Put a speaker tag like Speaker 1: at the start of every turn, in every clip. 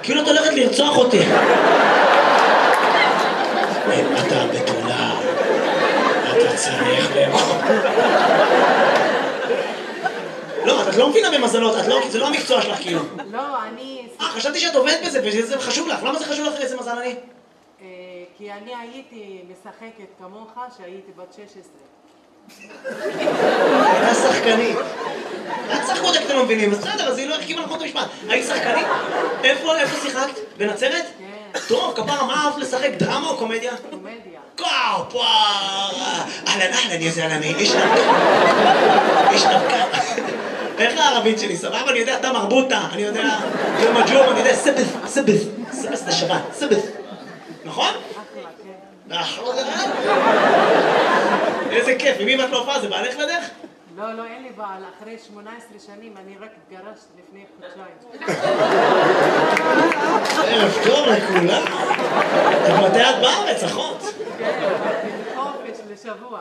Speaker 1: כאילו את הולכת לרצוח אותי. אתה בתולה, אתה צריך לאכול. לא, את לא מבינה במזלות, זה לא המקצוע שלך כאילו.
Speaker 2: לא, אני...
Speaker 1: חשבתי שאת עובדת בזה וזה חשוב לך. למה זה חשוב לך איזה מזל אני?
Speaker 2: כי אני הייתי משחקת כמוך שהייתי בת 16.
Speaker 1: הייתה שחקנית. את שחקות אתם לא מבינים, אז בסדר, אז היא לא החכימה נכון את המשפט. היית שחקנית? איפה שיחקת? בנצרת?
Speaker 2: כן.
Speaker 1: טוב, כפרה, מה אהבת לשחק? דרמה או קומדיה?
Speaker 2: קומדיה.
Speaker 1: כפרה! אהלן, יא זלמי, איש דווקא. איך הערבית שלי? סבבה? אני יודע, אתה מרבוטה, אני יודע, יום הג'ום, אני יודע, סבס זה שבת, סבס. נכון?
Speaker 2: אחלה, כן.
Speaker 1: איזה כיף, ומי ואת לא הופעה? זה בעלך לדרך?
Speaker 2: לא, אין לי בעל. אחרי 18 שנים אני רק התגרשת לפני חודשיים.
Speaker 1: ערב טוב לכולם. מתי את בארץ, אחות?
Speaker 2: כן, חופש לשבוע.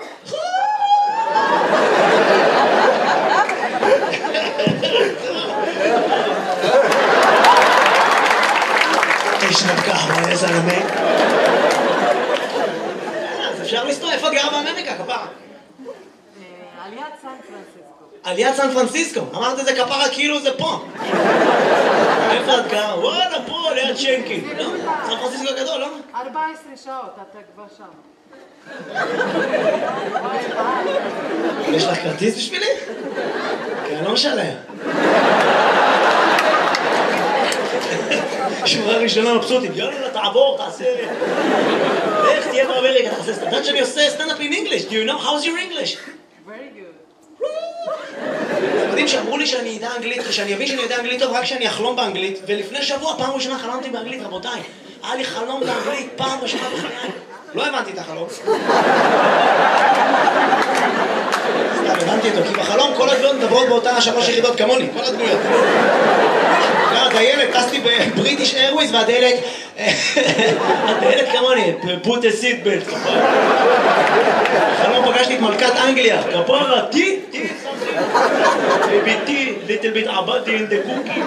Speaker 1: איש נבקה, איזה זלמי. אז אפשר לסתור, איפה את גרה באמריקה, כפרה?
Speaker 2: עליית סן פרנסיסקו.
Speaker 1: עליית סן פרנסיסקו, אמרת את זה כפרה כאילו זה פה. איפה את גרה? וואלה, פה, ליד שנקין. סן פרנסיסקו גדול, לא?
Speaker 2: 14 שעות, אתה כבר שם.
Speaker 1: יש לך כרטיס בשבילי? כי אני לא משלם. שורה ראשונה מבסוטית, יאללה, תעבור, תעשה... איך תהיה באמריקה, תעשה סטנדאפ. יודעת שאני עושה סטנדאפ in English. Do you know? How's your English?
Speaker 2: Very good.
Speaker 1: אתם יודעים שאמרו לי שאני אדע אנגלית, ושאני אבין שאני יודע אנגלית טוב רק כשאני אחלום באנגלית, ולפני שבוע, פעם ראשונה חלמתי באנגלית, רבותיי. היה לי חלום באנגלית, פעם ראשונה בחיי. לא הבנתי את החלום. סתם, הבנתי אותו, כי בחלום כל הדמויות מדברות באותה 3 יחידות כמוני, כל הדמויות. הדיילת, טסתי בבריטיש איירווייז, והדיילת כמוני, put a seat belt. בחלום פגשתי את מלכת אנגליה, כפרה, tea, baby tea, little bit abadi in the cookie.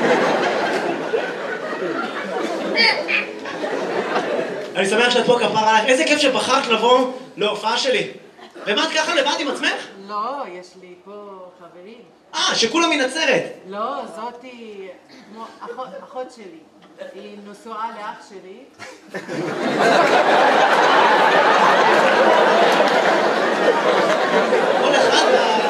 Speaker 1: אני שמח שאת פה, כפרה עליך. איזה כיף שבחרת לבוא להופעה שלי. ומה את ככה לבד עם עצמך?
Speaker 2: לא, יש לי פה חברים.
Speaker 1: שכולם מנצרת.
Speaker 2: לא, זאתי כמו אחות שלי. היא נשואה לאח שלי.
Speaker 1: כל אחד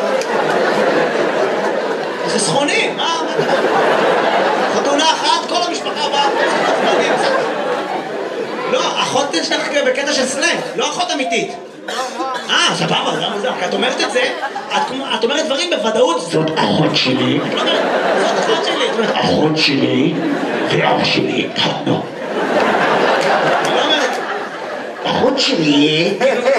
Speaker 1: חסכונים, מה? חתונה אחת, כל המשפחה באה. לא, אחות שלך בקטע של סלנג, לא אחות אמיתית. סבבה, זה מוזר, כי את אומרת את זה, את אומרת דברים בוודאות. זאת אחות שלי. את לא אומרת, זאת אחות שלי. את אומרת, אחות שלי ואח שלי התחתנו. את לא אומרת, אחות שלי.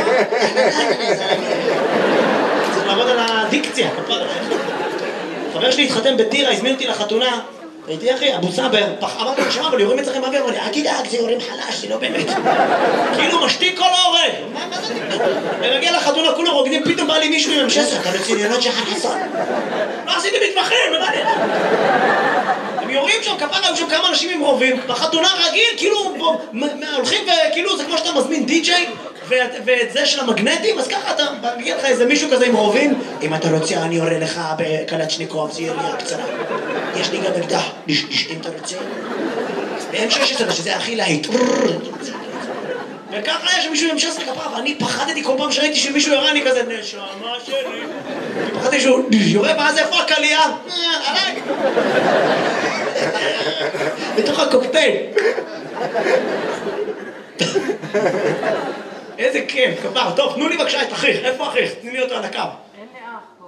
Speaker 1: צריך לעבוד על הדיקציה. חבר שלי התחתן בטירה, הזמין אותי לחתונה. הייתי אחי, אבו סאבר, אמרתי לו, שמע, אבל יורים אצלכם באוויר, אמר לי, אל תדאג, זה יורים חלש, זה לא באמת. כאילו משתיק כל ההורג. מה זה? ומגיע לחתונה, כולם רוקדים, פתאום בא לי מישהו עם המשסר, אתה לציניונות של חסון. לא עשיתי מתמחים, מה זה? הם יורים שם, כפרה, היו שם כמה אנשים עם רובים, בחתונה רגיל, כאילו, הולכים וכאילו, זה כמו שאתה מזמין די-ג'יי, ואת זה של המגנטים, אז ככה אתה מגיע לך איזה מישהו כזה עם רובים, אם אתה רוצה, אני יורה לך בקלצ'ניקוב, זה ירייה קצרה. יש לי גם אקדח, אם אתה רוצה. ב-M16, שזה הכי להיט. וככה יש מישהו עם M16 כפרה, ואני פחדתי כל פעם שראיתי שמישהו יורה, אני כזה, נשמה שלי. אני פחדתי שהוא יורה, ואז איפה הקלייה? עליי. בתוך הקוקטייל. איזה כיף, כפרה. טוב, תנו לי בבקשה את אחיך. איפה אחיך? תני לי אותו על הקו.
Speaker 2: אין לי אח פה.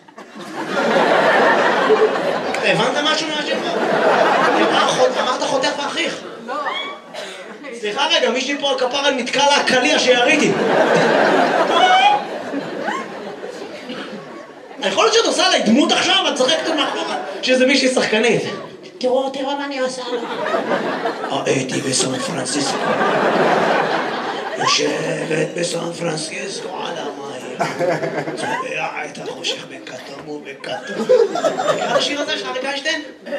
Speaker 1: הבנת משהו מהשאלה? אמרת אחותך ואחיך.
Speaker 2: לא.
Speaker 1: סליחה רגע, מישהי פה על כפרה נתקע לה הקליע שיריתי. יכול להיות שאת עושה עליי דמות עכשיו, את צחקת מאחורה, שזה מישהי שחקנית. תראו מה אני עושה לה. הייתי בסן פרנסיסקו. יושבת בסן פרנסיסקו על המים. צובע את החושך בכתום ובכתום. מכיר את השיר הזה של אריק איינשטיין?